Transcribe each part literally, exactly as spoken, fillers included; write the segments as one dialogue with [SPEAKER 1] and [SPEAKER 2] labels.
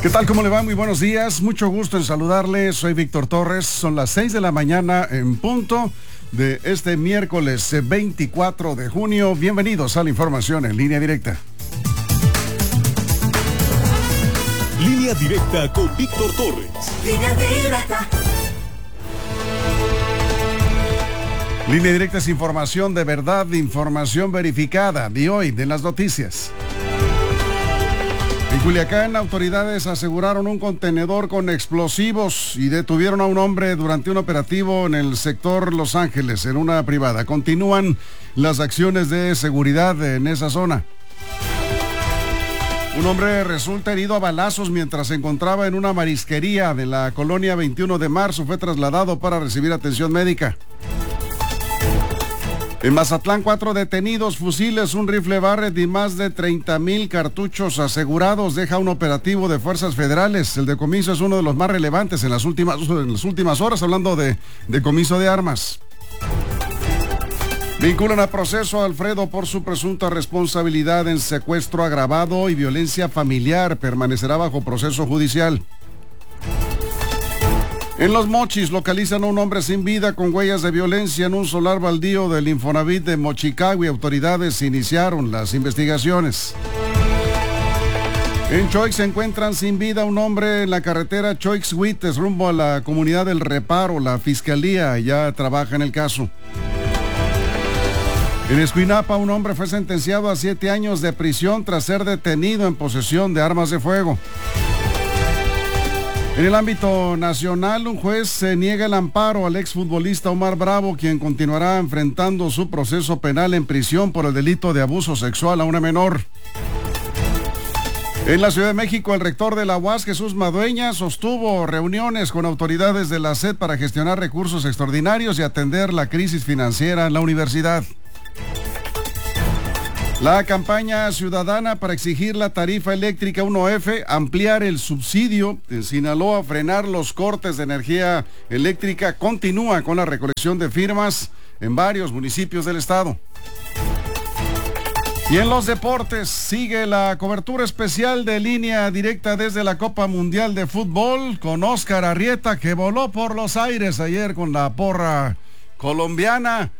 [SPEAKER 1] ¿Qué tal? ¿Cómo le va? Muy buenos días. Mucho gusto en saludarle. Soy Víctor Torres. Son las seis de la mañana en punto de este miércoles veinticuatro de junio. Bienvenidos a la información en Línea Directa.
[SPEAKER 2] Línea Directa con Víctor Torres.
[SPEAKER 3] Línea Directa.
[SPEAKER 1] Línea Directa es información de verdad, información verificada. De hoy, de las noticias. En Culiacán, autoridades aseguraron un contenedor con explosivos y detuvieron a un hombre durante un operativo en el sector Los Ángeles, en una privada. Continúan las acciones de seguridad en esa zona. Un hombre resulta herido a balazos mientras se encontraba en una marisquería de la colonia veintiuno de marzo. Fue trasladado para recibir atención médica. En Mazatlán, cuatro detenidos, fusiles, un rifle Barrett y más de treinta mil cartuchos asegurados. Deja un operativo de fuerzas federales. El decomiso es uno de los más relevantes en las últimas, en las últimas horas, hablando de decomiso de armas. Vinculan a proceso a Alfredo por su presunta responsabilidad en secuestro agravado y violencia familiar. Permanecerá bajo proceso judicial. En Los Mochis localizan a un hombre sin vida con huellas de violencia en un solar baldío del Infonavit de Mochicagui. Autoridades iniciaron las investigaciones. En Choix se encuentran sin vida un hombre en la carretera Choix-Huites rumbo a la comunidad del Reparo. La fiscalía ya trabaja en el caso. En Escuinapa, un hombre fue sentenciado a siete años de prisión tras ser detenido en posesión de armas de fuego. En el ámbito nacional, un juez se niega el amparo al exfutbolista Omar Bravo, quien continuará enfrentando su proceso penal en prisión por el delito de abuso sexual a una menor. En la Ciudad de México, el rector de la U A S, Jesús Madueña, sostuvo reuniones con autoridades de la S E D para gestionar recursos extraordinarios y atender la crisis financiera en la universidad. La campaña ciudadana para exigir la tarifa eléctrica uno F, ampliar el subsidio en Sinaloa, frenar los cortes de energía eléctrica, continúa con la recolección de firmas en varios municipios del estado. Y en los deportes sigue la cobertura especial de Línea Directa desde la Copa Mundial de Fútbol con Óscar Arrieta, que voló por los aires ayer con la porra colombiana,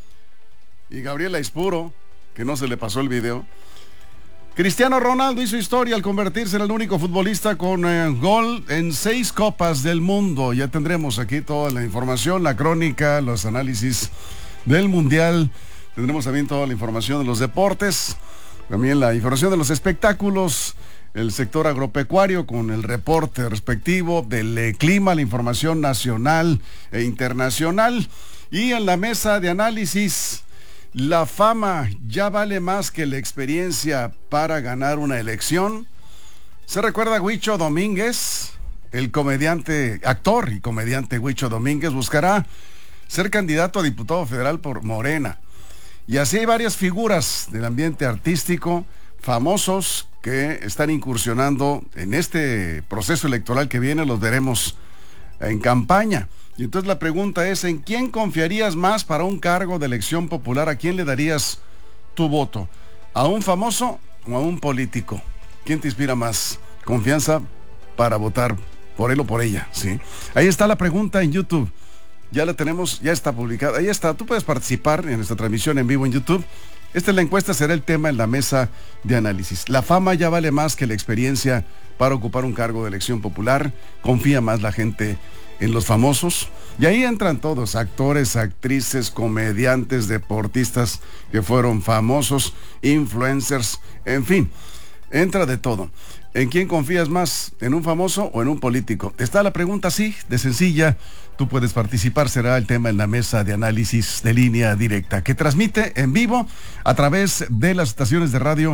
[SPEAKER 1] y Gabriela Ispuro, que no se le pasó el video. Cristiano Ronaldo hizo historia al convertirse en el único futbolista con eh, gol en seis copas del mundo. Ya tendremos aquí toda la información, la crónica, los análisis del mundial. Tendremos también toda la información de los deportes, también la información de los espectáculos, el sector agropecuario con el reporte respectivo del eh, clima, la información nacional e internacional. Y en la mesa de análisis, ¿la fama ya vale más que la experiencia para ganar una elección? ¿Se recuerda a Huicho Domínguez? El comediante, actor y comediante Huicho Domínguez buscará ser candidato a diputado federal por Morena. Y así hay varias figuras del ambiente artístico, famosos, que están incursionando en este proceso electoral que viene. Los veremos en campaña. Y entonces la pregunta es, ¿en quién confiarías más para un cargo de elección popular? ¿A quién le darías tu voto? ¿A un famoso o a un político? ¿Quién te inspira más confianza para votar por él o por ella? ¿Sí? Ahí está la pregunta en YouTube. Ya la tenemos, ya está publicada. Ahí está, tú puedes participar en esta transmisión en vivo en YouTube. Esta es la encuesta, será el tema en la mesa de análisis. ¿La fama ya vale más que la experiencia para ocupar un cargo de elección popular? ¿Confía más la gente en los famosos? Y ahí entran todos, actores, actrices, comediantes, deportistas que fueron famosos, influencers, en fin, entra de todo. ¿En quién confías más? ¿En un famoso o en un político? Está la pregunta así, de sencilla. Tú puedes participar, será el tema en la mesa de análisis de Línea Directa, que transmite en vivo a través de las estaciones de radio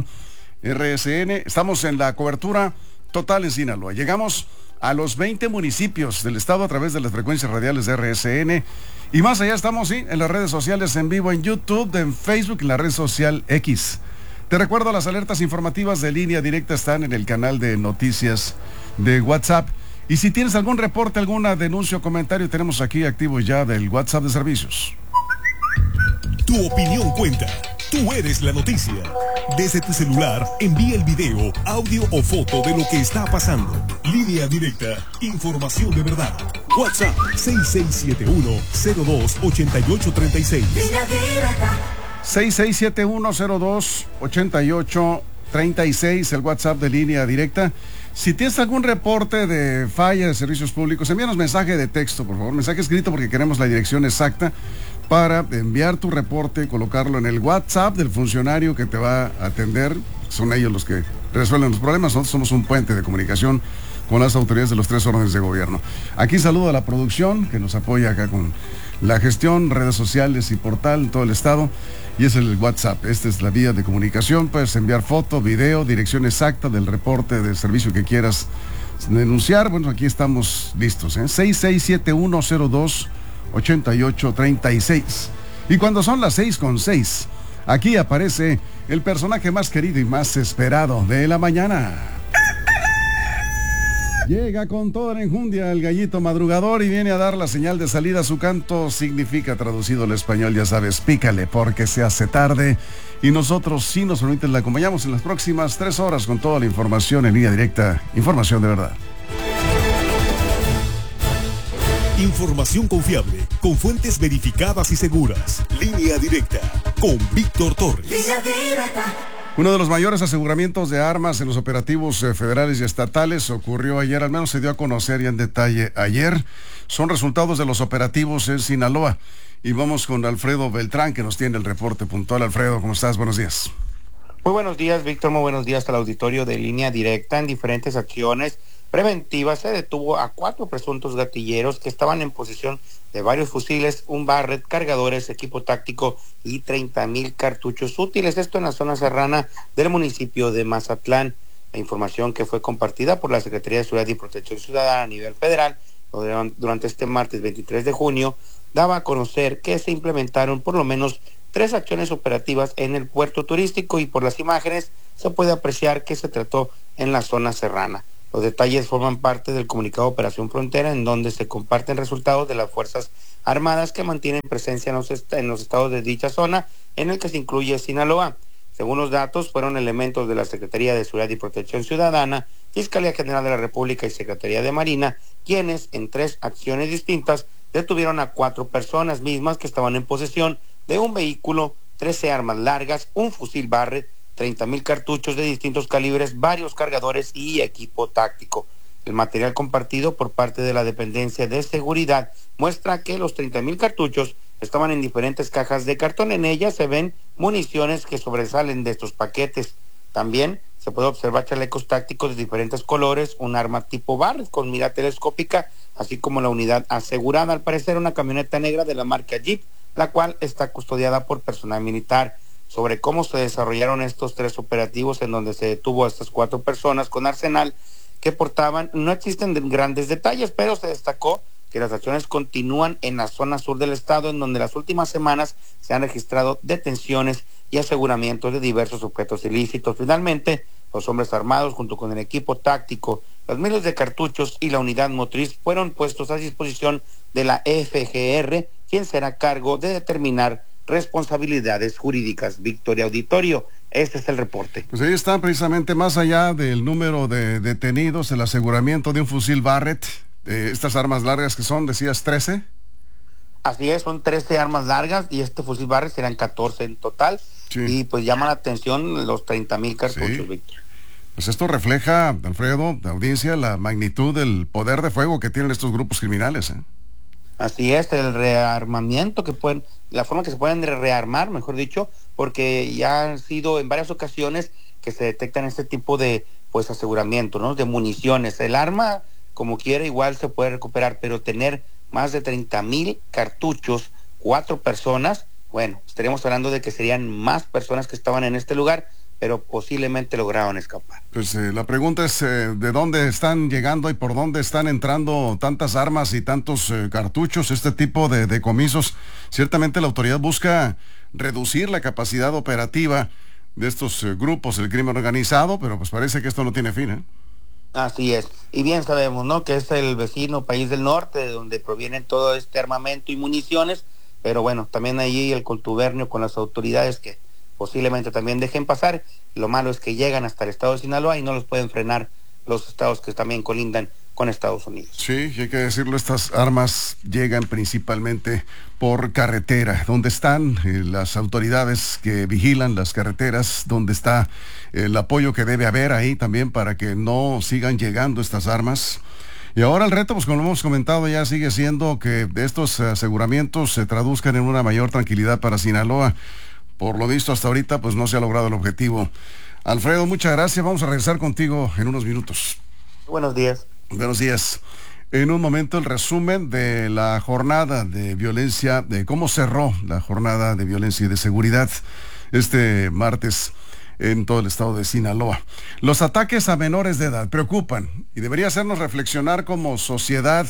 [SPEAKER 1] R S N. Estamos en la cobertura total en Sinaloa. Llegamos a los veinte municipios del estado a través de las frecuencias radiales de R S N. Y más allá estamos, sí, en las redes sociales en vivo, en YouTube, en Facebook, en la red social X. Te recuerdo, las alertas informativas de Línea Directa están en el canal de noticias de WhatsApp. Y si tienes algún reporte, alguna denuncia o comentario, tenemos aquí activo ya del WhatsApp de servicios.
[SPEAKER 2] Tu opinión cuenta. Tú eres la noticia. Desde tu celular, envía el video, audio o foto de lo que está pasando. Línea directa. Información de verdad. WhatsApp seis seis siete uno cero dos ocho ocho tres seis.
[SPEAKER 1] seis seis siete uno cero dos ocho ocho tres seis, el WhatsApp de Línea Directa. Si tienes algún reporte de falla de servicios públicos, envíanos mensaje de texto, por favor, mensaje escrito, porque queremos la dirección exacta para enviar tu reporte, colocarlo en el WhatsApp del funcionario que te va a atender. Son ellos los que resuelven los problemas. Nosotros somos un puente de comunicación con las autoridades de los tres órdenes de gobierno. Aquí saludo a la producción que nos apoya acá con la gestión, redes sociales y portal en todo el estado. Y es el WhatsApp. Esta es la vía de comunicación. Puedes enviar foto, video, dirección exacta del reporte de servicio que quieras denunciar. Bueno, aquí estamos listos, ¿eh? seis seis siete uno cero dos ocho ocho tres seis. Y cuando son las seis con seis, aquí aparece el personaje más querido y más esperado de la mañana. Llega con toda la enjundia el gallito madrugador y viene a dar la señal de salida. Su canto significa, traducido al español, ya sabes, pícale porque se hace tarde. Y nosotros, si nos permiten, la acompañamos en las próximas tres horas con toda la información en Línea Directa. Información de verdad.
[SPEAKER 2] Información confiable, con fuentes verificadas y seguras. Línea Directa, con Víctor Torres. Línea Directa.
[SPEAKER 1] Uno de los mayores aseguramientos de armas en los operativos eh, federales y estatales ocurrió ayer, al menos se dio a conocer ya en detalle ayer. Son resultados de los operativos en Sinaloa. Y vamos con Alfredo Beltrán, que nos tiene el reporte puntual. Alfredo, ¿cómo estás? Buenos días.
[SPEAKER 3] Muy buenos días, Víctor. Muy buenos días al auditorio de Línea Directa. En diferentes acciones preventivas se detuvo a cuatro presuntos gatilleros que estaban en posesión de varios fusiles, un Barrett, cargadores, equipo táctico y treinta mil cartuchos útiles. Esto en la zona serrana del municipio de Mazatlán. La información que fue compartida por la Secretaría de Seguridad y Protección Ciudadana a nivel federal durante este martes veintitrés de junio daba a conocer que se implementaron por lo menos tres acciones operativas en el puerto turístico, y por las imágenes se puede apreciar que se trató en la zona serrana. Los detalles forman parte del comunicado Operación Frontera, en donde se comparten resultados de las Fuerzas Armadas que mantienen presencia en los, est- en los estados de dicha zona, en el que se incluye Sinaloa. Según los datos, fueron elementos de la Secretaría de Seguridad y Protección Ciudadana, Fiscalía General de la República y Secretaría de Marina, quienes en tres acciones distintas detuvieron a cuatro personas mismas que estaban en posesión de un vehículo, trece armas largas, un fusil Barrett, treinta mil cartuchos de distintos calibres, varios cargadores y equipo táctico. El material compartido por parte de la Dependencia de Seguridad muestra que los treinta mil cartuchos estaban en diferentes cajas de cartón. En ellas se ven municiones que sobresalen de estos paquetes. También se puede observar chalecos tácticos de diferentes colores, un arma tipo Barrett con mira telescópica, así como la unidad asegurada, al parecer una camioneta negra de la marca Jeep, la cual está custodiada por personal militar. Sobre cómo se desarrollaron estos tres operativos en donde se detuvo a estas cuatro personas con arsenal que portaban, no existen grandes detalles, pero se destacó que las acciones continúan en la zona sur del estado, en donde las últimas semanas se han registrado detenciones y aseguramientos de diversos objetos ilícitos. Finalmente, los hombres armados, junto con el equipo táctico, los miles de cartuchos y la unidad motriz, fueron puestos a disposición de la F G R, quien será a cargo de determinar responsabilidades jurídicas. Victoria Auditorio, este es el reporte.
[SPEAKER 1] Pues ahí está, precisamente, más allá del número de detenidos, el aseguramiento de un fusil Barrett, eh, estas armas largas que son, decías, trece.
[SPEAKER 3] Así es, son trece armas largas y este fusil Barrett serán catorce en total. Sí. Y pues llama la atención los treinta mil cartuchos, sí. Víctor.
[SPEAKER 1] Pues esto refleja, Alfredo, la audiencia, la magnitud del poder de fuego que tienen estos grupos criminales, ¿eh?
[SPEAKER 3] Así es, el rearmamiento que pueden, la forma que se pueden rearmar, mejor dicho, porque ya han sido en varias ocasiones que se detectan este tipo de pues aseguramiento, ¿no? De municiones. El arma, como quiera, igual se puede recuperar, pero tener más de treinta mil cartuchos, cuatro personas, bueno, estaríamos hablando de que serían más personas que estaban en este lugar, pero posiblemente lograron escapar.
[SPEAKER 1] Pues eh, la pregunta es eh, de dónde están llegando y por dónde están entrando tantas armas y tantos eh, cartuchos, este tipo de decomisos. Ciertamente la autoridad busca reducir la capacidad operativa de estos eh, grupos, el crimen organizado, pero pues parece que esto no tiene fin, ¿eh?
[SPEAKER 3] Así es, y bien sabemos, ¿no?, que es el vecino país del norte, de donde provienen todo este armamento y municiones, pero bueno, también allí el contubernio con las autoridades que posiblemente también dejen pasar. Lo malo es que llegan hasta el estado de Sinaloa y no los pueden frenar los estados que también colindan con Estados Unidos.
[SPEAKER 1] Sí, hay que decirlo, estas armas llegan principalmente por carretera. ¿Dónde están eh, las autoridades que vigilan las carreteras? ¿Dónde está el apoyo que debe haber ahí también para que no sigan llegando estas armas? Y ahora el reto, pues como hemos comentado, ya sigue siendo que estos aseguramientos se traduzcan en una mayor tranquilidad para Sinaloa. Por lo visto hasta ahorita, pues no se ha logrado el objetivo. Alfredo, muchas gracias. Vamos a regresar contigo en unos minutos.
[SPEAKER 3] Buenos días.
[SPEAKER 1] Buenos días. En un momento el resumen de la jornada de violencia, de cómo cerró la jornada de violencia y de seguridad este martes en todo el estado de Sinaloa. Los ataques a menores de edad preocupan y debería hacernos reflexionar como sociedad.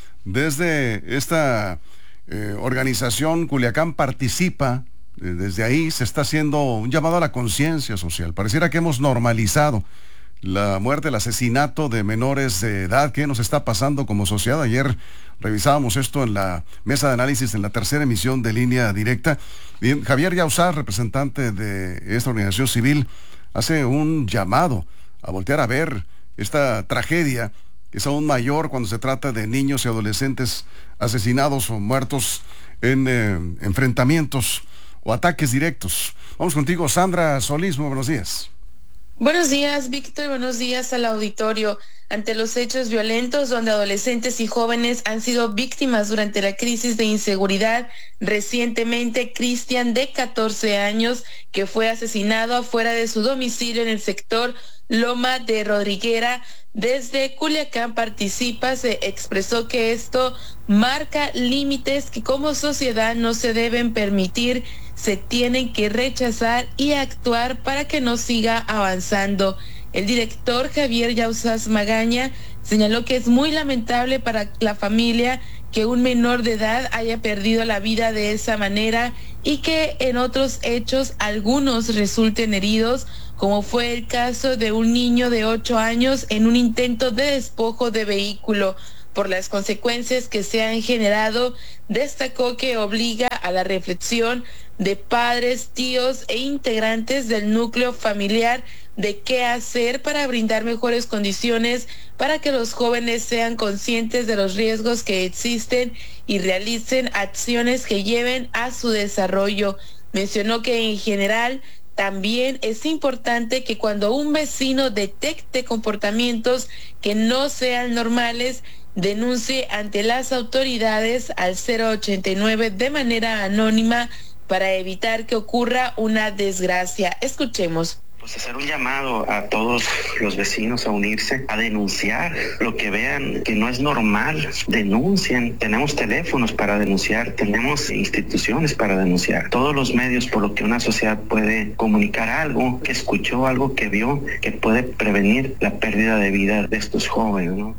[SPEAKER 1] Desde esta eh, organización Culiacán Participa, eh, desde ahí se está haciendo un llamado a la conciencia social. Pareciera que hemos normalizado la muerte, el asesinato de menores de edad. ¿Qué nos está pasando como sociedad? Ayer revisábamos esto en la mesa de análisis en la tercera emisión de Línea Directa. Bien, Javier Yauzar, representante de esta organización civil, hace un llamado a voltear a ver esta tragedia, que es aún mayor cuando se trata de niños y adolescentes asesinados o muertos en eh, enfrentamientos o ataques directos. Vamos contigo, Sandra Solís, muy buenos días.
[SPEAKER 4] Buenos días, Víctor, buenos días al auditorio. Ante los hechos violentos donde adolescentes y jóvenes han sido víctimas durante la crisis de inseguridad, recientemente Cristian, de catorce años, que fue asesinado afuera de su domicilio en el sector Loma de Rodriguera, desde Culiacán Participa, se expresó que esto marca límites que como sociedad no se deben permitir, se tienen que rechazar y actuar para que no siga avanzando. El director Javier Yauzar Magaña señaló que es muy lamentable para la familia que un menor de edad haya perdido la vida de esa manera y que en otros hechos algunos resulten heridos, como fue el caso de un niño de ocho años en un intento de despojo de vehículo. Por las consecuencias que se han generado, destacó que obliga a la reflexión de padres, tíos e integrantes del núcleo familiar de qué hacer para brindar mejores condiciones para que los jóvenes sean conscientes de los riesgos que existen y realicen acciones que lleven a su desarrollo. Mencionó que en general también es importante que cuando un vecino detecte comportamientos que no sean normales, denuncie ante las autoridades al cero ochenta y nueve de manera anónima para evitar que ocurra una desgracia. Escuchemos.
[SPEAKER 5] Pues hacer un llamado a todos los vecinos a unirse, a denunciar lo que vean que no es normal, denuncien. Tenemos teléfonos para denunciar, tenemos instituciones para denunciar, todos los medios por lo que una sociedad puede comunicar algo que escuchó, algo que vio, que puede prevenir la pérdida de vida de estos jóvenes, ¿no?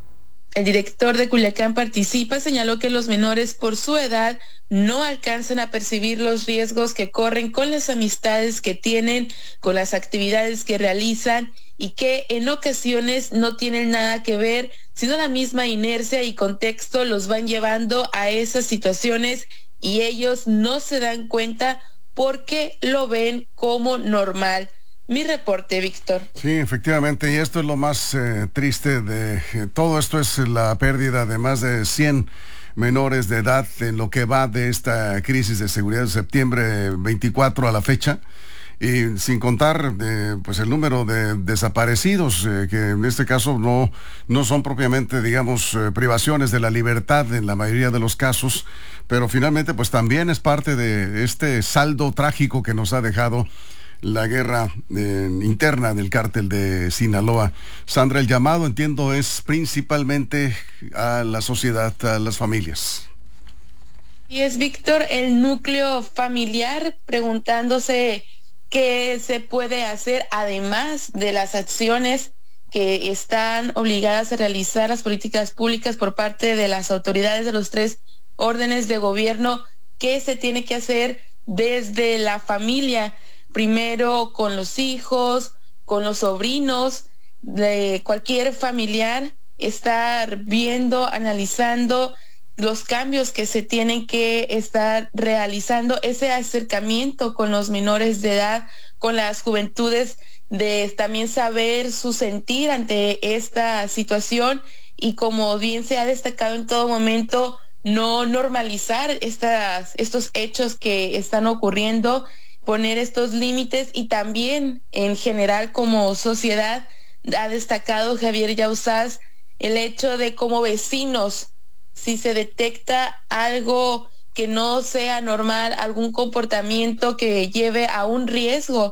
[SPEAKER 4] El director de Culiacán Participa señaló que los menores por su edad no alcanzan a percibir los riesgos que corren con las amistades que tienen, con las actividades que realizan y que en ocasiones no tienen nada que ver, sino la misma inercia y contexto los van llevando a esas situaciones y ellos no se dan cuenta porque lo ven como normal. Mi reporte, Víctor.
[SPEAKER 1] Sí, efectivamente, y esto es lo más eh, triste de eh, todo esto, es la pérdida de más de cien menores de edad en lo que va de esta crisis de seguridad de septiembre veinticuatro a la fecha, y sin contar eh, pues el número de desaparecidos, eh, que en este caso no, no son propiamente, digamos, eh, privaciones de la libertad en la mayoría de los casos, pero finalmente pues también es parte de este saldo trágico que nos ha dejado la guerra eh, interna del cártel de Sinaloa. Sandra, el llamado, entiendo, es principalmente a la sociedad, a las familias.
[SPEAKER 4] Y es, Víctor, el núcleo familiar preguntándose qué se puede hacer además de las acciones que están obligadas a realizar las políticas públicas por parte de las autoridades de los tres órdenes de gobierno. ¿Qué se tiene que hacer desde la familia? Primero con los hijos, con los sobrinos, de cualquier familiar, estar viendo, analizando los cambios que se tienen que estar realizando, ese acercamiento con los menores de edad, con las juventudes, de también saber su sentir ante esta situación y, como bien se ha destacado en todo momento, no normalizar estas, estos hechos que están ocurriendo, poner estos límites. Y también en general como sociedad ha destacado Javier Yauzás el hecho de, como vecinos, si se detecta algo que no sea normal, algún comportamiento que lleve a un riesgo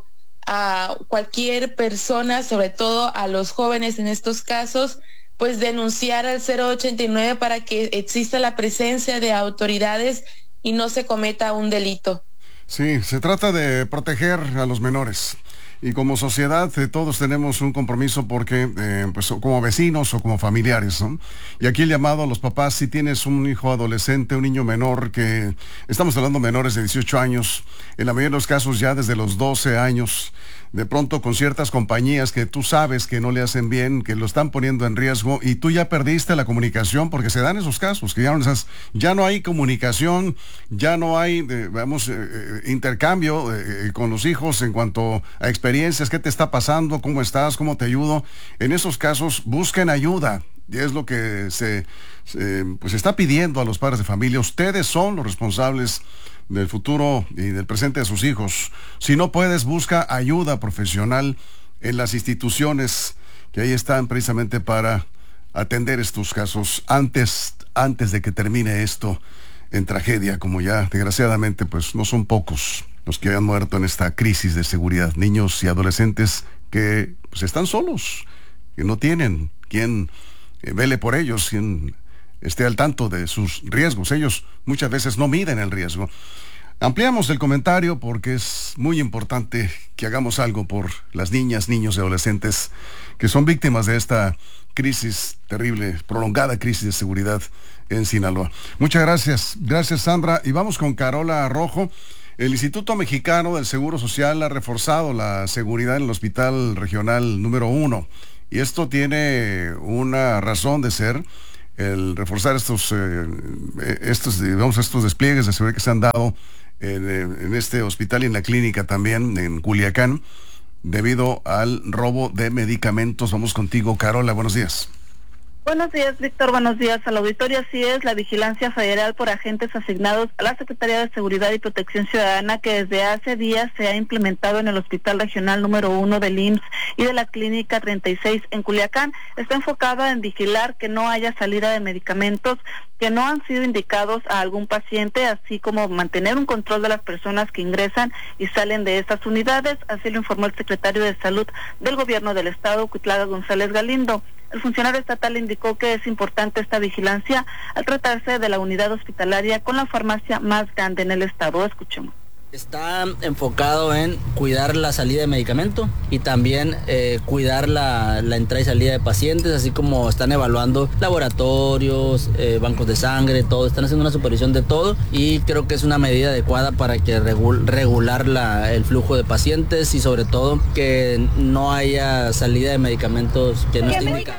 [SPEAKER 4] a cualquier persona, sobre todo a los jóvenes en estos casos, pues denunciar al cero ochenta y nueve para que exista la presencia de autoridades y no se cometa un delito.
[SPEAKER 1] Sí, se trata de proteger a los menores. Y como sociedad eh, todos tenemos un compromiso porque, eh, pues como vecinos o como familiares, ¿no? Y aquí el llamado a los papás: si tienes un hijo adolescente, un niño menor, que estamos hablando de menores de dieciocho años, en la mayoría de los casos ya desde los doce años, de pronto con ciertas compañías que tú sabes que no le hacen bien, que lo están poniendo en riesgo, y tú ya perdiste la comunicación, porque se dan esos casos, que ya no, esas, ya no hay comunicación, ya no hay, eh, vamos, eh, intercambio eh, con los hijos en cuanto a experiencias, qué te está pasando, cómo estás, cómo te ayudo. En esos casos busquen ayuda. Y es lo que se, se pues está pidiendo a los padres de familia. Ustedes son los responsables del futuro y del presente de sus hijos. Si no puedes, busca ayuda profesional en las instituciones que ahí están precisamente para atender estos casos antes, antes de que termine esto en tragedia, como ya desgraciadamente pues no son pocos los que han muerto en esta crisis de seguridad. Niños y adolescentes que pues están solos, que no tienen quien eh, vele por ellos, quien esté al tanto de sus riesgos. Ellos muchas veces no miden el riesgo. Ampliamos el comentario porque es muy importante que hagamos algo por las niñas, niños y adolescentes que son víctimas de esta crisis terrible, prolongada crisis de seguridad en Sinaloa. Muchas gracias. Gracias, Sandra. Y vamos con Carola Rojo. El Instituto Mexicano del Seguro Social ha reforzado la seguridad en el Hospital Regional número uno. Y esto tiene una razón de ser: el reforzar estos, eh, estos, digamos, estos despliegues de seguridad que se han dado en, en este hospital y en la clínica también en Culiacán, debido al robo de medicamentos. Vamos contigo, Carola, buenos días.
[SPEAKER 6] Buenos días, Víctor. Buenos días al auditorio. Así es, la vigilancia federal por agentes asignados a la Secretaría de Seguridad y Protección Ciudadana, que desde hace días se ha implementado en el Hospital Regional número uno del I M S S y de la Clínica treinta y seis en Culiacán, está enfocada en vigilar que no haya salida de medicamentos que no han sido indicados a algún paciente, así como mantener un control de las personas que ingresan y salen de estas unidades. Así lo informó el secretario de Salud del Gobierno del Estado, Cuitlaga González Galindo. El funcionario estatal indicó que es importante esta vigilancia al tratarse de la unidad hospitalaria con la farmacia más grande en el estado. Escuchemos.
[SPEAKER 7] Está enfocado en cuidar la salida de medicamento y también eh, cuidar la, la entrada y salida de pacientes, así como están evaluando laboratorios, eh, bancos de sangre, todo. Están haciendo una supervisión de todo y creo que es una medida adecuada para que regul, regular la, el flujo de pacientes y sobre todo que no haya salida de medicamentos que no estén indicados.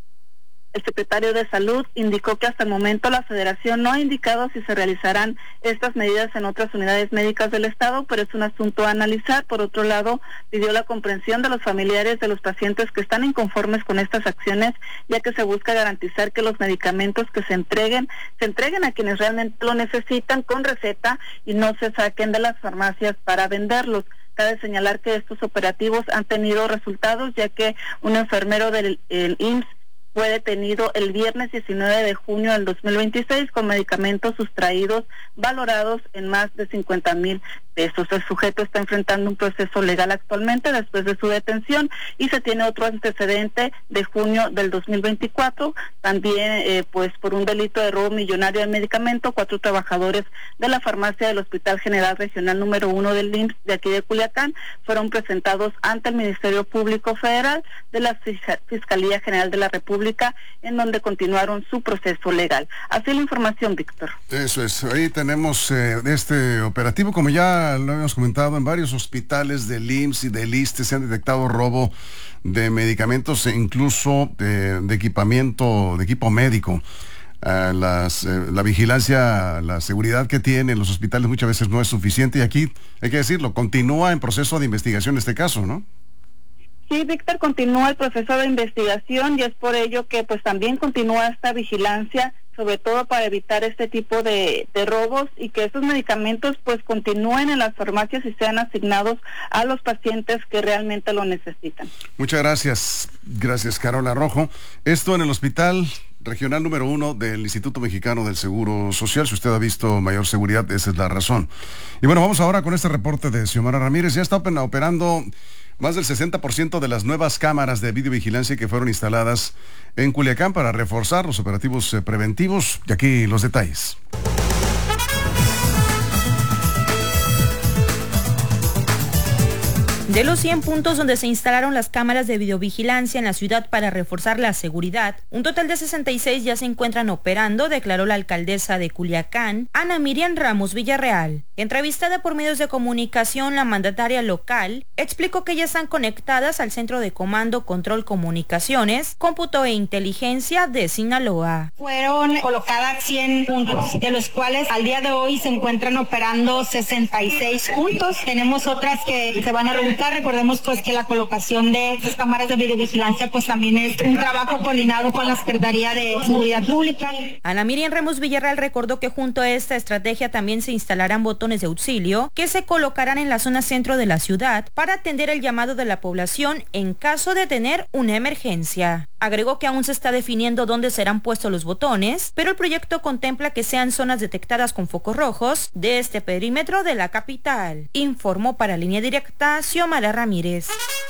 [SPEAKER 6] El secretario de Salud indicó que hasta el momento la Federación no ha indicado si se realizarán estas medidas en otras unidades médicas del Estado, pero es un asunto a analizar. Por otro lado, pidió la comprensión de los familiares de los pacientes que están inconformes con estas acciones, ya que se busca garantizar que los medicamentos que se entreguen, se entreguen a quienes realmente lo necesitan con receta y no se saquen de las farmacias para venderlos. Cabe señalar que estos operativos han tenido resultados, ya que un enfermero del el I M S S fue detenido el viernes diecinueve de junio del dos mil veintiséis con medicamentos sustraídos valorados en más de cincuenta mil pesos. El sujeto está enfrentando un proceso legal actualmente después de su detención y se tiene otro antecedente de junio del dos mil veinticuatro, también eh, pues por un delito de robo millonario de medicamento. Cuatro trabajadores de la farmacia del Hospital General Regional número uno del I M S S de aquí de Culiacán fueron presentados ante el Ministerio Público Federal de la Fiscalía General de la República, en donde continuaron su proceso legal. Así la información, Víctor.
[SPEAKER 1] Eso es, ahí tenemos eh, este operativo, como ya lo habíamos comentado, en varios hospitales del I M S S y del ISSSTE se han detectado robo de medicamentos e incluso de, de equipamiento, de equipo médico. uh, las, eh, la vigilancia, la seguridad que tienen los hospitales muchas veces no es suficiente y aquí, hay que decirlo, continúa en proceso de investigación este caso, ¿no?
[SPEAKER 6] Sí, Víctor, continúa el proceso de investigación y es por ello que pues también continúa esta vigilancia, sobre todo para evitar este tipo de, de robos y que esos medicamentos pues continúen en las farmacias y sean asignados a los pacientes que realmente lo necesitan.
[SPEAKER 1] Muchas gracias, gracias Carola Rojo. Esto en el Hospital Regional número uno del Instituto Mexicano del Seguro Social. Si usted ha visto mayor seguridad, esa es la razón. Y bueno, vamos ahora con este reporte de Xiomara Ramírez. Ya está operando más del sesenta por ciento de las nuevas cámaras de videovigilancia que fueron instaladas en Culiacán para reforzar los operativos eh, preventivos. Y aquí los detalles.
[SPEAKER 8] De los cien puntos donde se instalaron las cámaras de videovigilancia en la ciudad para reforzar la seguridad, un total de sesenta y seis ya se encuentran operando, declaró la alcaldesa de Culiacán, Ana Miriam Ramos Villarreal. Entrevistada por medios de comunicación, la mandataria local explicó que ya están conectadas al Centro de Comando, Control, Comunicaciones, Cómputo e Inteligencia de Sinaloa.
[SPEAKER 9] Fueron colocadas cien puntos, de los cuales al día de hoy se encuentran operando sesenta y seis puntos. Tenemos otras que se van a reubicar. Recordemos pues que la colocación de estas cámaras de videovigilancia pues también es un trabajo coordinado con la Secretaría de Seguridad Pública.
[SPEAKER 8] Ana Miriam Ramos Villarreal recordó que junto a esta estrategia también se instalarán botones de auxilio que se colocarán en la zona centro de la ciudad para atender el llamado de la población en caso de tener una emergencia. Agregó que aún se está definiendo dónde serán puestos los botones, pero el proyecto contempla que sean zonas detectadas con focos rojos de este perímetro de la capital. Informó para Línea Directa Xiomara Ramírez.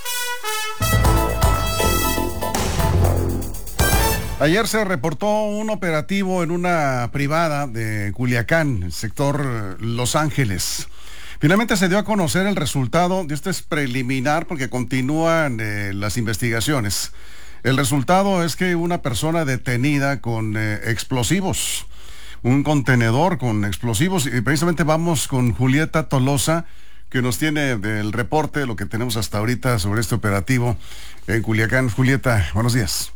[SPEAKER 1] Ayer se reportó un operativo en una privada de Culiacán, el sector Los Ángeles. Finalmente se dio a conocer el resultado, de esto es preliminar porque continúan eh, las investigaciones. El resultado es que una persona detenida con eh, explosivos, un contenedor con explosivos, y precisamente vamos con Julieta Tolosa, que nos tiene el reporte de lo que tenemos hasta ahorita sobre este operativo en Culiacán. Julieta, buenos días.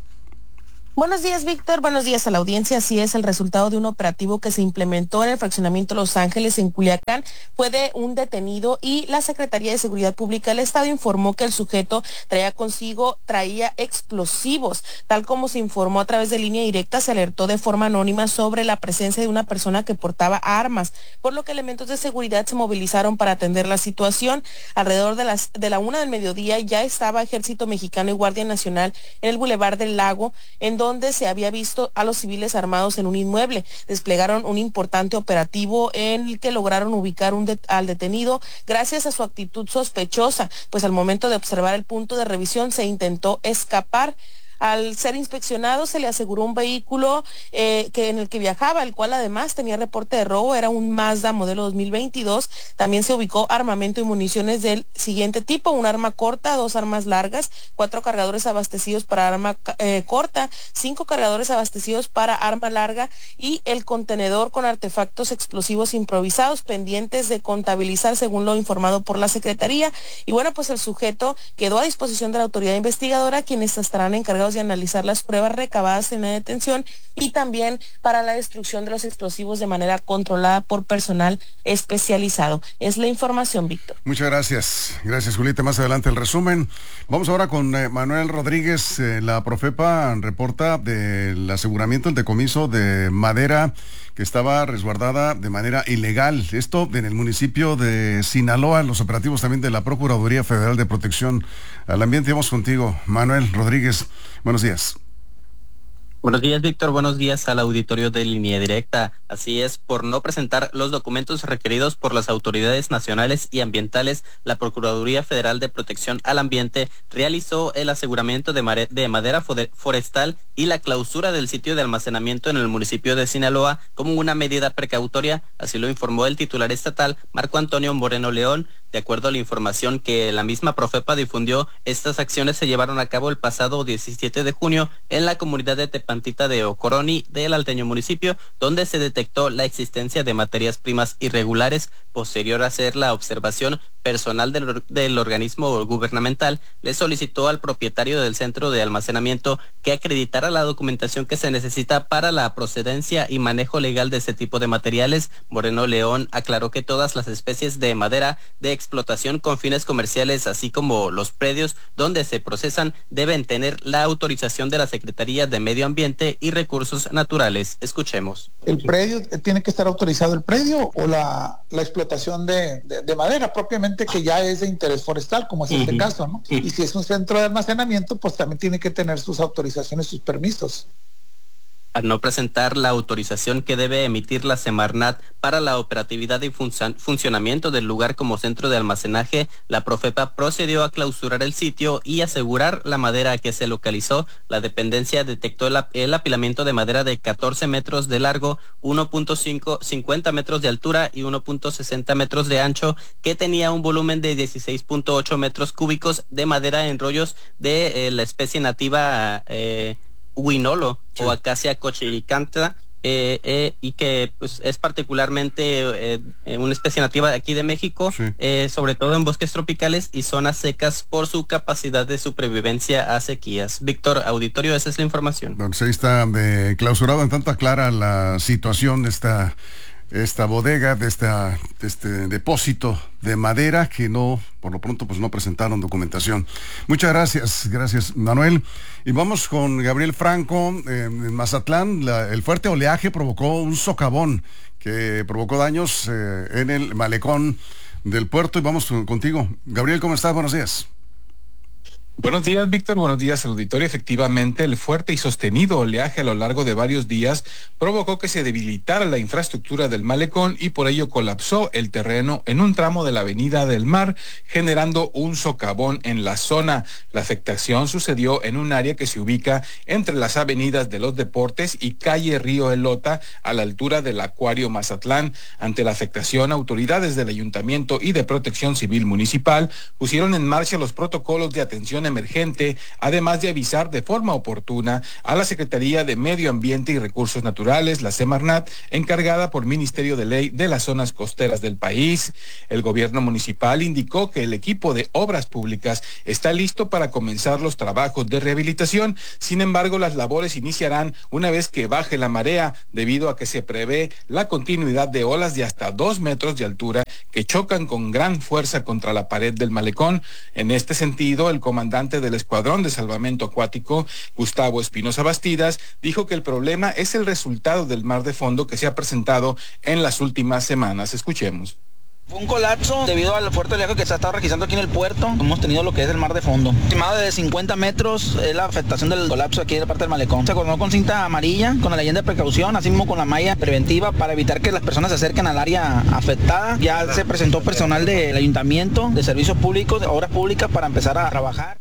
[SPEAKER 10] Buenos días, Víctor. Buenos días a la audiencia. Así es, el resultado de un operativo que se implementó en el fraccionamiento Los Ángeles, en Culiacán, fue de un detenido y la Secretaría de Seguridad Pública del Estado informó que el sujeto traía consigo, traía explosivos. Tal como se informó a través de Línea Directa, se alertó de forma anónima sobre la presencia de una persona que portaba armas, por lo que elementos de seguridad se movilizaron para atender la situación. Alrededor de las de la una del mediodía ya estaba Ejército Mexicano y Guardia Nacional en el Boulevard del Lago, en donde donde se había visto a los civiles armados en un inmueble. Desplegaron un importante operativo en el que lograron ubicar un de- al detenido gracias a su actitud sospechosa, pues al momento de observar el punto de revisión se intentó escapar. Al ser inspeccionado se le aseguró un vehículo eh, que en el que viajaba, el cual además tenía reporte de robo, era un Mazda modelo dos mil veintidós. También se ubicó armamento y municiones del siguiente tipo: un arma corta, dos armas largas, cuatro cargadores abastecidos para arma eh, corta, cinco cargadores abastecidos para arma larga y el contenedor con artefactos explosivos improvisados pendientes de contabilizar, según lo informado por la Secretaría. Y bueno, pues el sujeto quedó a disposición de la autoridad investigadora, quienes estarán encargados de analizar las pruebas recabadas en la detención y también para la destrucción de los explosivos de manera controlada por personal especializado. Es la información, Víctor.
[SPEAKER 1] Muchas gracias. Gracias, Julieta. Más adelante el resumen. Vamos ahora con eh, Manuel Rodríguez. Eh, la Profepa reporta del aseguramiento, el decomiso de madera que estaba resguardada de manera ilegal. Esto en el municipio de Sinaloa, los operativos también de la Procuraduría Federal de Protección al Ambiente. Vamos contigo, Manuel Rodríguez. Buenos días.
[SPEAKER 11] Buenos días, Víctor. Buenos días al auditorio de Línea Directa. Así es, por no presentar los documentos requeridos por las autoridades nacionales y ambientales, la Procuraduría Federal de Protección al Ambiente realizó el aseguramiento de, mare- de madera forestal y la clausura del sitio de almacenamiento en el municipio de Sinaloa como una medida precautoria. Así lo informó el titular estatal, Marco Antonio Moreno León. De acuerdo a la información que la misma Profepa difundió, estas acciones se llevaron a cabo el pasado diecisiete de junio en la comunidad de Tepantita de Ocoroni del alteño municipio, donde se detectó la existencia de materias primas irregulares. Posterior a hacer la observación, personal del, del organismo gubernamental le solicitó al propietario del centro de almacenamiento que acreditara clara la documentación que se necesita para la procedencia y manejo legal de ese tipo de materiales. Moreno León aclaró que todas las especies de madera de explotación con fines comerciales, así como los predios donde se procesan, deben tener la autorización de la Secretaría de Medio Ambiente y Recursos Naturales. Escuchemos.
[SPEAKER 12] ¿El predio tiene que estar autorizado el predio o la, la explotación de, de, de madera propiamente, que ya es de interés forestal, como es este uh-huh. caso, ¿no? Uh-huh. Y si es un centro de almacenamiento, pues también tiene que tener sus autorizaciones, sus permisos.
[SPEAKER 11] Al no presentar la autorización que debe emitir la Semarnat para la operatividad y fun- funcionamiento del lugar como centro de almacenaje, la Profepa procedió a clausurar el sitio y asegurar la madera que se localizó. La dependencia detectó el, ap- el apilamiento de madera de catorce metros de largo, uno punto cincuenta metros de altura y uno punto sesenta metros de ancho, que tenía un volumen de dieciséis punto ocho metros cúbicos de madera en rollos de eh, la especie nativa eh, Huinolo sí. o Acacia cochiricantha, eh, eh, y que pues, es particularmente eh, una especie nativa de aquí de México, sí. eh, sobre todo en bosques tropicales y zonas secas por su capacidad de supervivencia a sequías. Víctor, auditorio, esa es la información.
[SPEAKER 1] Entonces ahí está eh, clausurado, en tanto aclara la situación de esta, esta bodega, de, esta, de este depósito de madera que no, por lo pronto, pues no presentaron documentación. Muchas gracias, gracias Manuel. Y vamos con Gabriel Franco. Eh, en Mazatlán, la, el fuerte oleaje provocó un socavón que provocó daños eh, en el malecón del puerto. Y vamos contigo. Gabriel, ¿cómo estás? Buenos días.
[SPEAKER 13] Buenos días, Víctor. Buenos días, auditorio. Efectivamente, el fuerte y sostenido oleaje a lo largo de varios días provocó que se debilitara la infraestructura del malecón y por ello colapsó el terreno en un tramo de la Avenida del Mar, generando un socavón en la zona. La afectación sucedió en un área que se ubica entre las avenidas de los Deportes y calle Río Elota, a la altura del Acuario Mazatlán. Ante la afectación, autoridades del Ayuntamiento y de Protección Civil Municipal pusieron en marcha los protocolos de atención emergente, además de avisar de forma oportuna a la Secretaría de Medio Ambiente y Recursos Naturales, la Semarnat, encargada por Ministerio de Ley de las zonas costeras del país. El gobierno municipal indicó que el equipo de obras públicas está listo para comenzar los trabajos de rehabilitación. Sin embargo, las labores iniciarán una vez que baje la marea, debido a que se prevé la continuidad de olas de hasta dos metros de altura que chocan con gran fuerza contra la pared del malecón. En este sentido, el comandante del Escuadrón de Salvamento Acuático, Gustavo Espinosa Bastidas, dijo que el problema es el resultado del mar de fondo que se ha presentado en las últimas semanas. Escuchemos.
[SPEAKER 14] Fue un colapso debido al fuerte oleaje que se ha estado registrando aquí en el puerto. Hemos tenido lo que es el mar de fondo. Estimado de cincuenta metros es la afectación del colapso aquí en la parte del malecón. Se coordinó con cinta amarilla, con la leyenda de precaución, así mismo con la malla preventiva para evitar que las personas se acerquen al área afectada. Ya se presentó personal del ayuntamiento, de servicios públicos, de obras públicas para empezar a trabajar.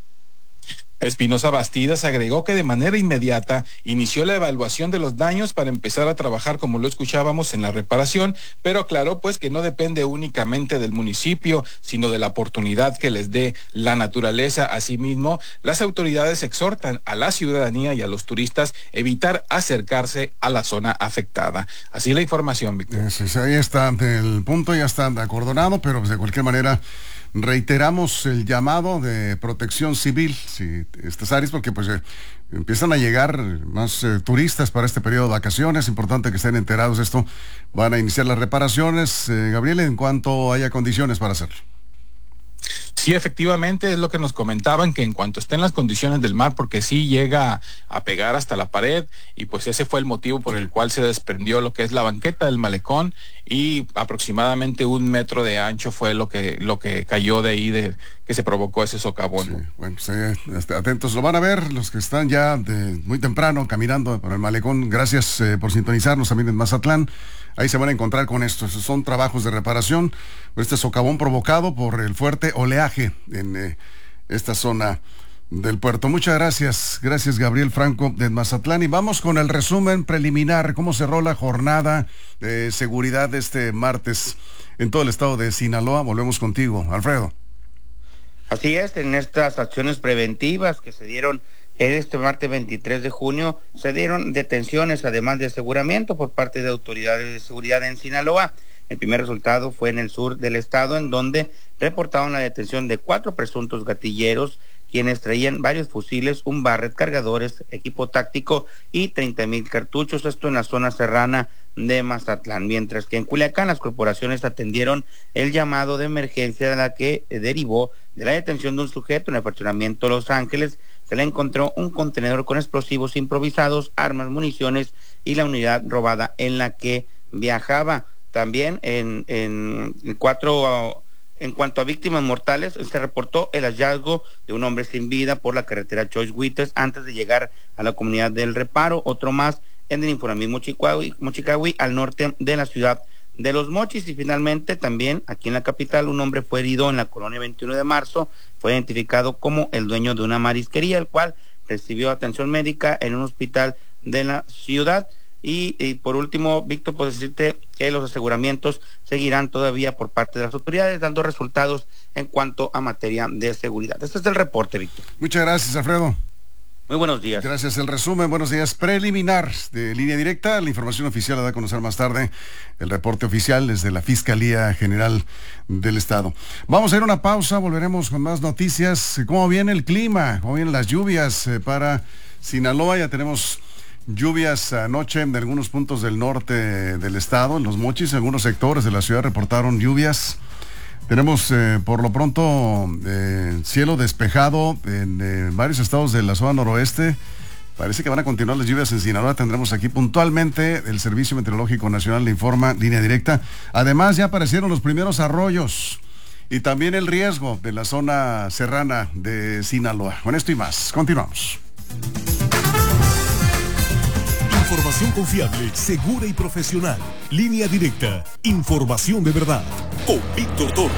[SPEAKER 13] Espinosa Bastidas agregó que de manera inmediata inició la evaluación de los daños para empezar a trabajar, como lo escuchábamos, en la reparación, pero aclaró pues que no depende únicamente del municipio, sino de la oportunidad que les dé la naturaleza. Asimismo, las autoridades exhortan a la ciudadanía y a los turistas evitar acercarse a la zona afectada. Así la información, Víctor.
[SPEAKER 1] Sí, sí, ahí está, el punto ya está acordonado, pero pues de cualquier manera reiteramos el llamado de Protección Civil, si estas áreas, porque pues eh, empiezan a llegar más eh, turistas para este periodo de vacaciones. Es importante que estén enterados de esto. Van a iniciar las reparaciones, eh, Gabriel, en cuanto haya condiciones para hacerlo.
[SPEAKER 13] Sí, efectivamente, es lo que nos comentaban, que en cuanto estén las condiciones del mar, porque sí llega a pegar hasta la pared, y pues ese fue el motivo por el cual se desprendió lo que es la banqueta del malecón, y aproximadamente un metro de ancho fue lo que lo que cayó de ahí, de que se provocó ese socavón.
[SPEAKER 1] Sí, bueno, pues, eh, atentos, lo van a ver los que están ya de muy temprano caminando por el malecón. Gracias eh, por sintonizarnos también en Mazatlán. Ahí se van a encontrar con esto. Esos son trabajos de reparación. Este socavón provocado por el fuerte oleaje en eh, esta zona del puerto. Muchas gracias. Gracias, Gabriel Franco de Mazatlán. Y vamos con el resumen preliminar. ¿Cómo cerró la jornada de seguridad este martes en todo el estado de Sinaloa? Volvemos contigo, Alfredo.
[SPEAKER 3] Así es, en estas acciones preventivas que se dieron este martes veintitrés de junio, se dieron detenciones, además de aseguramiento por parte de autoridades de seguridad en Sinaloa. El primer resultado fue en el sur del estado, en donde reportaron la detención de cuatro presuntos gatilleros quienes traían varios fusiles, un Barrett, cargadores, equipo táctico y treinta mil cartuchos, esto en la zona serrana de Mazatlán, mientras que en Culiacán las corporaciones atendieron el llamado de emergencia de la que derivó de la detención de un sujeto en el fraccionamiento Los Ángeles. Se le encontró un contenedor con explosivos improvisados, armas, municiones y la unidad robada en la que viajaba. También en, en, en cuatro... En cuanto a víctimas mortales, se reportó el hallazgo de un hombre sin vida por la carretera Choice Huites antes de llegar a la comunidad del Reparo, otro más en el Infonavit Mochicahui, Mochicahui, al norte de la ciudad de Los Mochis. Y finalmente también aquí en la capital un hombre fue herido en la colonia veintiuno de marzo, fue identificado como el dueño de una marisquería, el cual recibió atención médica en un hospital de la ciudad. Y, y por último, Víctor, puedo decirte que los aseguramientos seguirán todavía por parte de las autoridades, dando resultados en cuanto a materia de seguridad. Este es el reporte, Víctor.
[SPEAKER 1] Muchas gracias, Alfredo.
[SPEAKER 3] Muy buenos días.
[SPEAKER 1] Gracias. El resumen, buenos días. Preliminar de Línea Directa. La información oficial la da a conocer más tarde. El reporte oficial desde la Fiscalía General del Estado. Vamos a ir a una pausa, volveremos con más noticias. ¿Cómo viene el clima? ¿Cómo vienen las lluvias eh, para Sinaloa? Ya tenemos lluvias anoche en algunos puntos del norte del estado, en Los Mochis, en algunos sectores de la ciudad reportaron lluvias. Tenemos eh, por lo pronto eh, cielo despejado en eh, varios estados de la zona noroeste. Parece que van a continuar las lluvias en Sinaloa. Tendremos aquí puntualmente el Servicio Meteorológico Nacional le informa, Línea Directa. Además ya aparecieron los primeros arroyos y también el riesgo de la zona serrana de Sinaloa. Con esto y más, continuamos.
[SPEAKER 2] Información confiable, segura y profesional. Línea Directa. Información de verdad. Con Víctor Toro.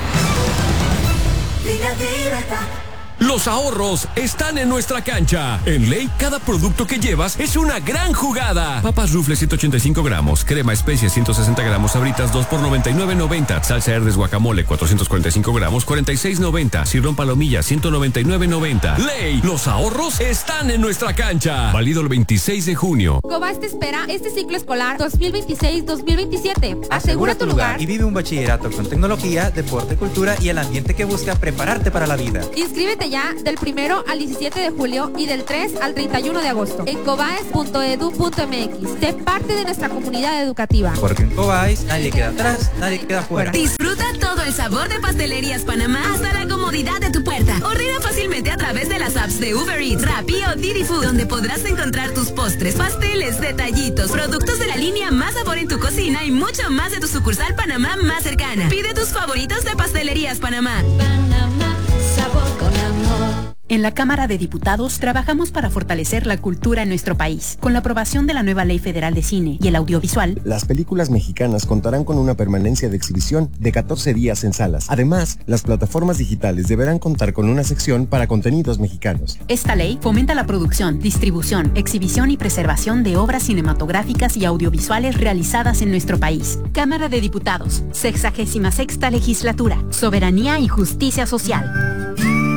[SPEAKER 15] Línea Directa. Los ahorros están en nuestra cancha. En Ley, cada producto que llevas es una gran jugada. Papas Rufle ciento ochenta y cinco gramos, crema especies ciento sesenta gramos, Sabritas dos por noventa y nueve noventa, salsa Herdes guacamole cuatrocientos cuarenta y cinco gramos, cuarenta y seis noventa, Cirrón palomilla ciento noventa y nueve noventa. Ley, los ahorros están en nuestra cancha. Válido el veintiséis de junio.
[SPEAKER 16] Cobas te espera este ciclo escolar dos mil veintiséis dos mil veintisiete. Asegura tu lugar
[SPEAKER 17] y vive un bachillerato con tecnología, deporte, cultura y el ambiente que busca prepararte para la vida.
[SPEAKER 16] Inscríbete ya del primero al diecisiete de julio y del tres al treinta y uno de agosto en cobaes punto edu punto m x. Sé parte de nuestra comunidad educativa.
[SPEAKER 17] Porque en Cobaes nadie queda atrás, nadie queda fuera.
[SPEAKER 18] Disfruta todo el sabor de Pastelerías Panamá hasta la comodidad de tu puerta. Ordena fácilmente a través de las apps de Uber Eats, Rappi o Didi Food, donde podrás encontrar tus postres, pasteles, detallitos, productos de la línea Más Sabor en tu cocina y mucho más de tu sucursal Panamá más cercana. Pide tus favoritos de Pastelerías Panamá.
[SPEAKER 19] Panamá, sabor con amor.
[SPEAKER 20] En la Cámara de Diputados trabajamos para fortalecer la cultura en nuestro país. Con la aprobación de la nueva Ley Federal de Cine y el Audiovisual,
[SPEAKER 21] las películas mexicanas contarán con una permanencia de exhibición de catorce días en salas. Además, las plataformas digitales deberán contar con una sección para contenidos mexicanos.
[SPEAKER 20] Esta ley fomenta la producción, distribución, exhibición y preservación de obras cinematográficas y audiovisuales realizadas en nuestro país. Cámara de Diputados, sexagésima sexta legislatura, soberanía y justicia social.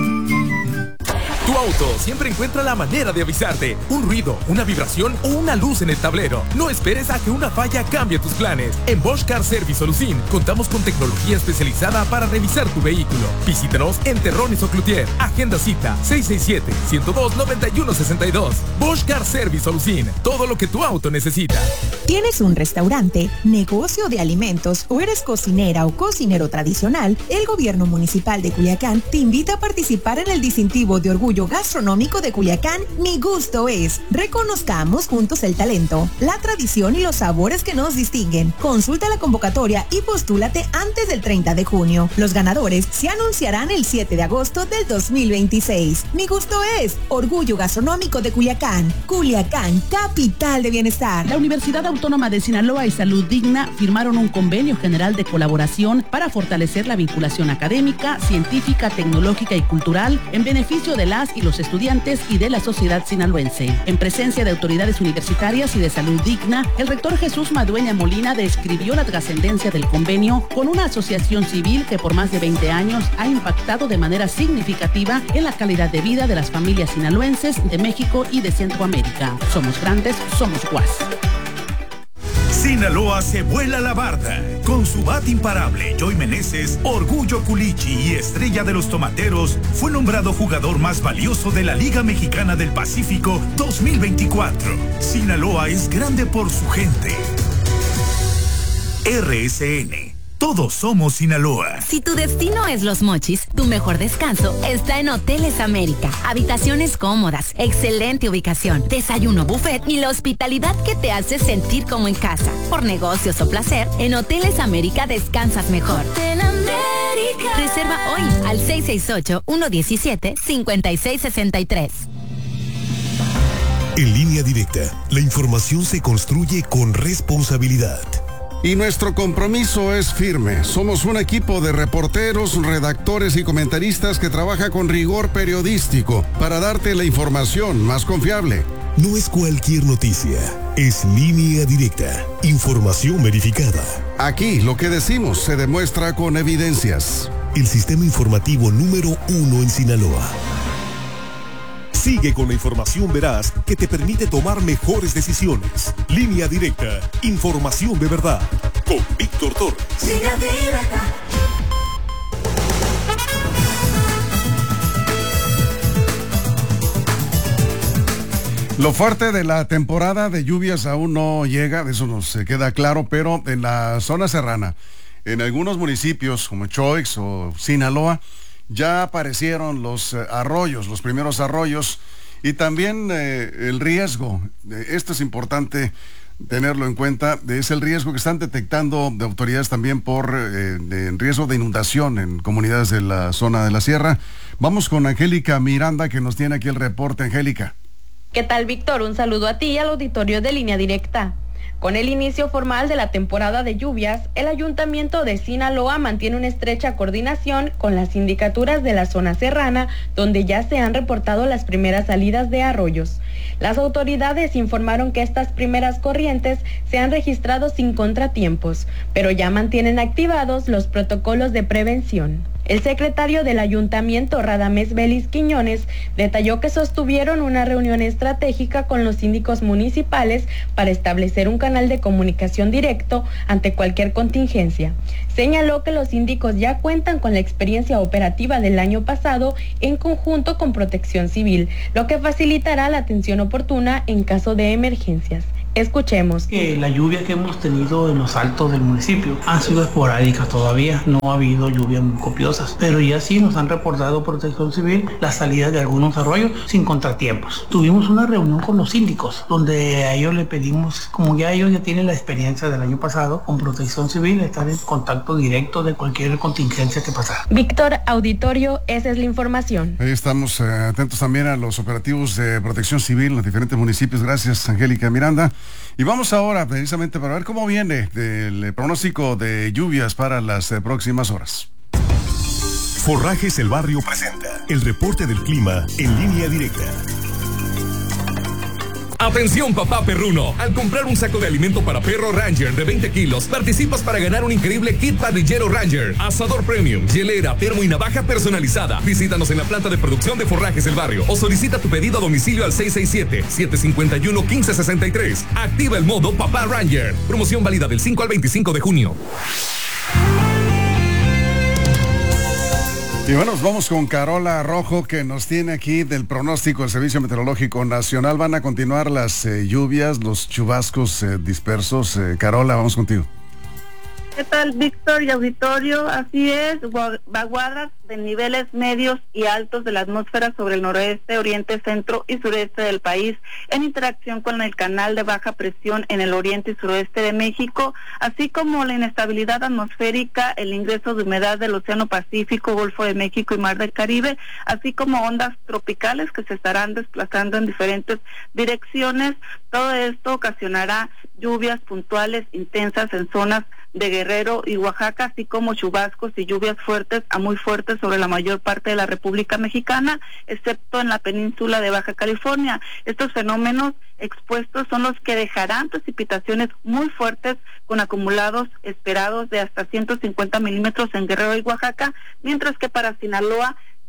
[SPEAKER 22] Tu auto siempre encuentra la manera de avisarte. Un ruido, una vibración o una luz en el tablero. No esperes a que una falla cambie tus planes. En Bosch Car Service Solucin contamos con tecnología especializada para revisar tu vehículo. Visítanos en Terrones o Cloutier. Agenda cita seis seis siete, uno cero dos, nueve uno seis dos. Bosch Car Service Solucin. Todo lo que tu auto necesita.
[SPEAKER 23] ¿Tienes un restaurante, negocio de alimentos o eres cocinera o cocinero tradicional? El Gobierno Municipal de Culiacán te invita a participar en el distintivo de orgullo gastronómico de Culiacán, Mi Gusto Es. Reconozcamos juntos el talento, la tradición y los sabores que nos distinguen. Consulta la convocatoria y postúlate antes del treinta de junio. Los ganadores se anunciarán el siete de agosto del dos mil veintiséis. Mi Gusto Es, orgullo gastronómico de Culiacán. Culiacán, capital de bienestar.
[SPEAKER 24] La Universidad Autónoma de Sinaloa y Salud Digna firmaron un convenio general de colaboración para fortalecer la vinculación académica, científica, tecnológica y cultural en beneficio de las y los estudiantes y de la sociedad sinaloense. En presencia de autoridades universitarias y de Salud Digna, el rector Jesús Madueña Molina describió la trascendencia del convenio con una asociación civil que por más de veinte años ha impactado de manera significativa en la calidad de vida de las familias sinaloenses de México y de Centroamérica. Somos grandes, somos U A S.
[SPEAKER 4] Sinaloa se vuela la barda. Con su bat imparable, Joy Meneses, Orgullo Culichi y estrella de los tomateros, fue nombrado jugador más valioso de la Liga Mexicana del Pacífico dos mil veinticuatro. Sinaloa es grande por su gente. R S N. Todos somos Sinaloa.
[SPEAKER 18] Si tu destino es Los Mochis, tu mejor descanso está en Hoteles América. Habitaciones cómodas, excelente ubicación, desayuno buffet y la hospitalidad que te hace sentir como en casa. Por negocios o placer, en Hoteles América descansas mejor. Hotel América. Reserva hoy al seis seis ocho, uno uno siete, cinco seis seis tres.
[SPEAKER 2] En Línea Directa, la información se construye con responsabilidad.
[SPEAKER 1] Y nuestro compromiso es firme. Somos un equipo de reporteros, redactores y comentaristas que trabaja con rigor periodístico para darte la información más confiable.
[SPEAKER 2] No es cualquier noticia, es Línea Directa, información verificada.
[SPEAKER 1] Aquí lo que decimos se demuestra con evidencias.
[SPEAKER 2] El sistema informativo número uno en Sinaloa. Sigue con la información veraz que te permite tomar mejores decisiones. Línea Directa, información de verdad. Con Víctor Torres.
[SPEAKER 19] Línea Directa.
[SPEAKER 1] Lo fuerte de la temporada de lluvias aún no llega, de eso nos queda claro, pero en la zona serrana, en algunos municipios como Choix o Sinaloa, ya aparecieron los eh, arroyos, los primeros arroyos, y también eh, el riesgo, eh, esto es importante tenerlo en cuenta, es el riesgo que están detectando de autoridades también por eh, de riesgo de inundación en comunidades de la zona de la sierra. Vamos con Angélica Miranda, que nos tiene aquí el reporte. Angélica.
[SPEAKER 5] ¿Qué tal, Víctor? Un saludo a ti y al auditorio de Línea Directa. Con el inicio formal de la temporada de lluvias, el Ayuntamiento de Sinaloa mantiene una estrecha coordinación con las sindicaturas de la zona serrana, donde ya se han reportado las primeras salidas de arroyos. Las autoridades informaron que estas primeras corrientes se han registrado sin contratiempos, pero ya mantienen activados los protocolos de prevención. El secretario del Ayuntamiento, Radamés Vélez Quiñones, detalló que sostuvieron una reunión estratégica con los síndicos municipales para establecer un canal de comunicación directo ante cualquier contingencia. Señaló que los síndicos ya cuentan con la experiencia operativa del año pasado en conjunto con Protección Civil, lo que facilitará la atención oportuna en caso de emergencias. Escuchemos.
[SPEAKER 6] Que la lluvia que hemos tenido en los altos del municipio han sido esporádicas todavía, no ha habido lluvias muy copiosas, pero ya sí nos han reportado Protección Civil la salida de algunos arroyos sin contratiempos. Tuvimos una reunión con los síndicos, donde a ellos le pedimos, como ya ellos ya tienen la experiencia del año pasado, con Protección Civil, estar en contacto directo de cualquier contingencia que pasara.
[SPEAKER 5] Víctor, auditorio, esa es la información.
[SPEAKER 1] Ahí estamos eh, atentos también a los operativos de Protección Civil en los diferentes municipios. Gracias, Angélica Miranda. Y vamos ahora precisamente para ver cómo viene el pronóstico de lluvias para las eh, próximas horas.
[SPEAKER 2] Forrajes El Barrio presenta el reporte del clima en Línea Directa.
[SPEAKER 22] Atención, papá perruno. Al comprar un saco de alimento para perro Ranger de veinte kilos, participas para ganar un increíble kit parrillero Ranger, asador premium, hielera, termo y navaja personalizada. Visítanos en la planta de producción de Forrajes El Barrio o solicita tu pedido a domicilio al seis seis siete, siete cinco uno, uno cinco seis tres. Activa el modo Papá Ranger. Promoción válida del cinco al veinticinco de junio.
[SPEAKER 1] Y bueno, nos vamos con Carola Rojo, que nos tiene aquí del pronóstico del Servicio Meteorológico Nacional. Van a continuar las eh, lluvias, los chubascos eh, dispersos. Eh, Carola, vamos contigo.
[SPEAKER 7] ¿Qué tal, Víctor y auditorio? Así es, vaguadas de niveles medios y altos de la atmósfera sobre el noroeste, oriente, centro y sureste del país, en interacción con el canal de baja presión en el oriente y suroeste de México, así como la inestabilidad atmosférica, el ingreso de humedad del Océano Pacífico, Golfo de México y Mar del Caribe, así como ondas tropicales que se estarán desplazando en diferentes direcciones. Todo esto ocasionará lluvias puntuales intensas en zonas de Guerrero y Oaxaca, así como chubascos y lluvias fuertes a muy fuertes sobre la mayor parte de la República Mexicana, excepto en la península de Baja California. Estos fenómenos expuestos son los que dejarán precipitaciones muy fuertes con acumulados esperados de hasta ciento cincuenta milímetros en Guerrero y Oaxaca, mientras que para Sinaloa se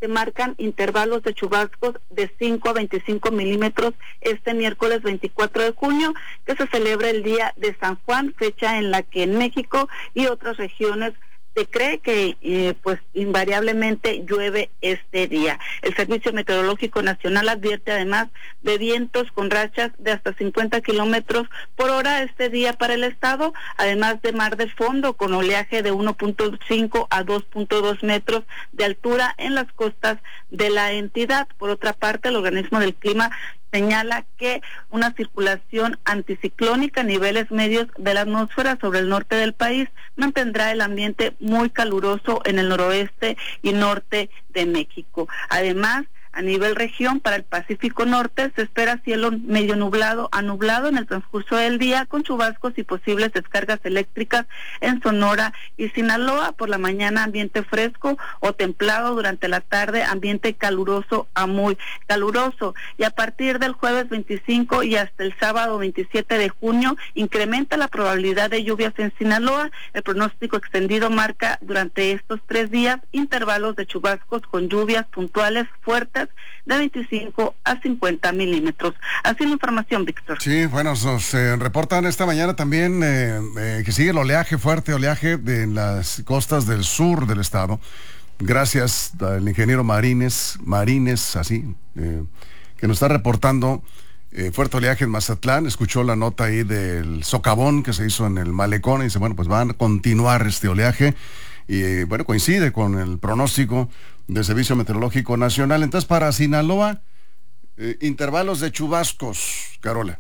[SPEAKER 7] se marcan intervalos de chubascos de cinco a veinticinco milímetros este miércoles veinticuatro de junio, que se celebra el Día de San Juan, fecha en la que en México y otras regiones se cree que eh, pues invariablemente llueve este día. El Servicio Meteorológico Nacional advierte además de vientos con rachas de hasta cincuenta kilómetros por hora este día para el estado, además de mar de fondo con oleaje de uno punto cinco a dos punto dos metros de altura en las costas de la entidad. Por otra parte, el organismo del clima señala que una circulación anticiclónica a niveles medios de la atmósfera sobre el norte del país mantendrá el ambiente muy caluroso en el noroeste y norte de México. Además, a nivel región, para el Pacífico Norte, se espera cielo medio nublado a nublado en el transcurso del día, con chubascos y posibles descargas eléctricas en Sonora y Sinaloa. Por la mañana, ambiente fresco o templado; durante la tarde, ambiente caluroso a muy caluroso. Y a partir del jueves veinticinco y hasta el sábado veintisiete de junio, incrementa la probabilidad de lluvias en Sinaloa. El pronóstico extendido marca durante estos tres días intervalos de chubascos con lluvias puntuales fuertes de veinticinco a cincuenta milímetros. Así la información, Víctor.
[SPEAKER 1] Sí, bueno, nos eh, reportan esta mañana también eh, eh, que sigue el oleaje, fuerte oleaje de en las costas del sur del estado. Gracias al ingeniero Marines, Marines, así, eh, que nos está reportando eh, fuerte oleaje en Mazatlán. Escuchó la nota ahí del socavón que se hizo en el malecón y dice, bueno, pues van a continuar este oleaje. Y eh, bueno, coincide con el pronóstico del Servicio Meteorológico Nacional. Entonces, para Sinaloa, eh, intervalos de chubascos, Carola.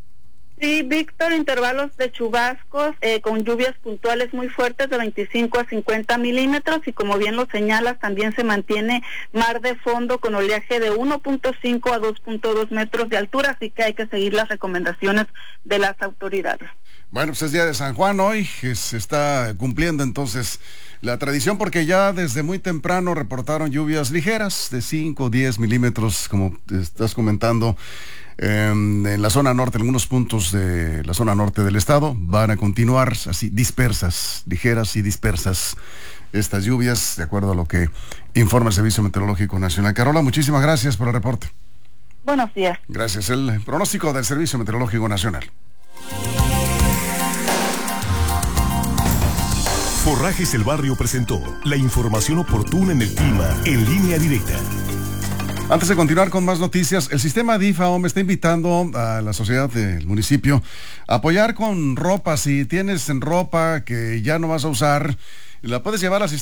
[SPEAKER 7] Sí, Víctor, intervalos de chubascos eh, con lluvias puntuales muy fuertes de veinticinco a cincuenta milímetros, y como bien lo señalas, también se mantiene mar de fondo con oleaje de uno punto cinco a dos punto dos metros de altura, así que hay que seguir las recomendaciones de las autoridades.
[SPEAKER 1] Bueno, pues es día de San Juan hoy, que se está cumpliendo entonces la tradición, porque ya desde muy temprano reportaron lluvias ligeras de cinco o diez milímetros, como te estás comentando, eh, en la zona norte, en algunos puntos de la zona norte del estado. Van a continuar así dispersas, ligeras y dispersas estas lluvias, de acuerdo a lo que informa el Servicio Meteorológico Nacional. Carola, muchísimas gracias por el reporte.
[SPEAKER 7] Buenos días.
[SPEAKER 1] Gracias. El pronóstico del Servicio Meteorológico Nacional.
[SPEAKER 2] Forrajes El Barrio presentó la información oportuna en el clima en Línea Directa.
[SPEAKER 1] Antes de continuar con más noticias, el sistema D I F A O me está invitando a la sociedad del municipio a apoyar con ropa. Si tienes ropa que ya no vas a usar, la puedes llevar al sistema.